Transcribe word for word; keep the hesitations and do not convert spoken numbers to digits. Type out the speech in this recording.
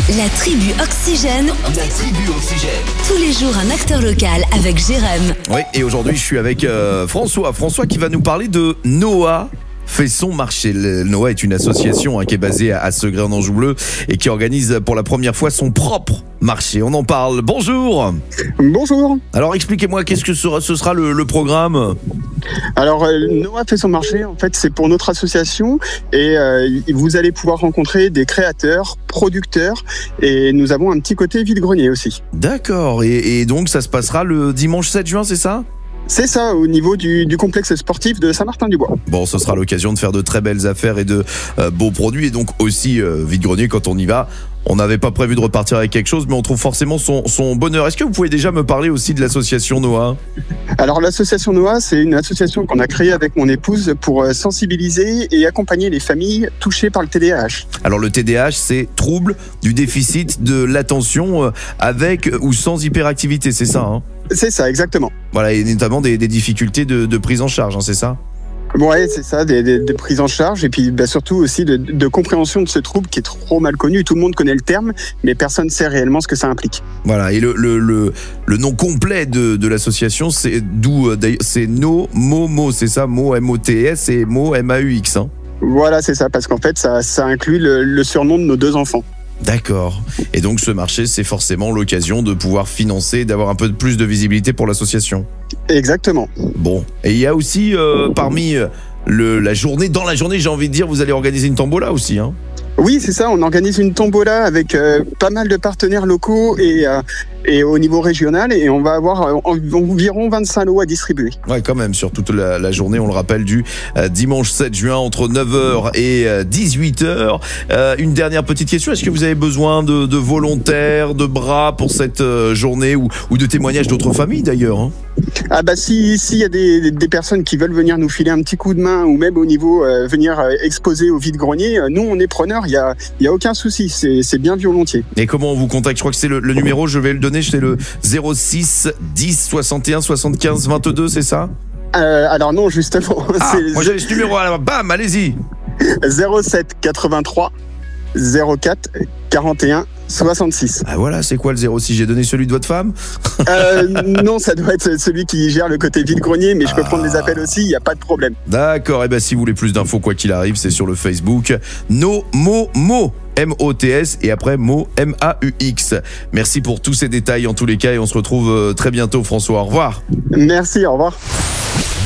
La tribu Oxygène. La tribu Oxygène. Tous les jours, un acteur local avec Jérém. Oui, et aujourd'hui, je suis avec euh, François. François qui va nous parler de Noah fait son marché. Le, Noah est une association hein, qui est basée à, à Segré en Anjou Bleu et qui organise pour la première fois son propre marché. On en parle. Bonjour. Bonjour. Alors expliquez-moi, qu'est-ce que sera, ce sera le, le programme ? Alors euh, Noah fait son marché, en fait c'est pour notre association et euh, vous allez pouvoir rencontrer des créateurs, producteurs et nous avons un petit côté vide-grenier aussi. D'accord, et, et donc ça se passera le dimanche sept juin, c'est ça ? C'est ça, au niveau du, du complexe sportif de Saint-Martin-du-Bois. Bon, ce sera l'occasion de faire de très belles affaires et de euh, beaux produits et donc aussi euh, vide-grenier quand on y va. On n'avait pas prévu de repartir avec quelque chose, mais on trouve forcément son, son bonheur. Est-ce que vous pouvez déjà me parler aussi de l'association Noah ? Alors l'association Noah, c'est une association qu'on a créée avec mon épouse pour sensibiliser et accompagner les familles touchées par le T D A H. Alors le T D A H, c'est trouble du déficit de l'attention euh, avec ou sans hyperactivité, c'est ça hein ? C'est ça, exactement. Voilà, et notamment des, des difficultés de, de prise en charge, hein, c'est ça ? Ouais, c'est ça, des, des, des prises en charge et puis bah, surtout aussi de, de compréhension de ce trouble qui est trop mal connu. Tout le monde connaît le terme, mais personne ne sait réellement ce que ça implique. Voilà, et le, le, le, le nom complet de, de l'association, c'est d'où c'est No Mo Mo, c'est ça, Mo M O T S et Mo M A U X. Hein. Voilà, c'est ça, parce qu'en fait, ça, ça inclut le, le surnom de nos deux enfants. D'accord. Et donc ce marché, c'est forcément l'occasion de pouvoir financer, d'avoir un peu plus de visibilité pour l'association. Exactement. Bon. Et il y a aussi euh, parmi le, la journée, dans la journée, j'ai envie de dire, vous allez organiser une tombola aussi, hein ? Oui, c'est ça. On organise une tombola avec euh, pas mal de partenaires locaux et, euh, et au niveau régional. Et on va avoir euh, environ vingt-cinq lots à distribuer. Ouais, quand même, sur toute la, la journée, on le rappelle, du euh, dimanche sept juin entre neuf heures et euh, dix-huit heures. Euh, une dernière petite question. Est-ce que vous avez besoin de, de volontaires, de bras pour cette euh, journée ou, ou de témoignages d'autres familles d'ailleurs hein ? Ah bah si s'il y a des, des personnes qui veulent venir nous filer un petit coup de main ou même au niveau euh, venir euh, exposer au vide-grenier, euh, nous on est preneurs, il y a il y a aucun souci, c'est c'est bien volontiers. Et comment on vous contacte ? Je crois que c'est le, le numéro, je vais le donner, c'est le zéro six dix soixante et un soixante-quinze vingt-deux, c'est ça ? Euh, alors non justement, Ah, c'est moi j'avais ce numéro, alors bam, allez-y. zéro sept quatre-vingt-trois zéro quatre quarante et un soixante-six. Ah voilà, c'est quoi le zéro six ? J'ai donné celui de votre femme ? euh, Non, ça doit être celui qui gère le côté vide-grenier, mais je peux Ah. prendre les appels aussi, il n'y a pas de problème. D'accord, et bien si vous voulez plus d'infos, quoi qu'il arrive, c'est sur le Facebook No Mo Mo M O T S et après Mo M A U X. Merci pour tous ces détails en tous les cas et on se retrouve très bientôt François, au revoir. Merci, au revoir.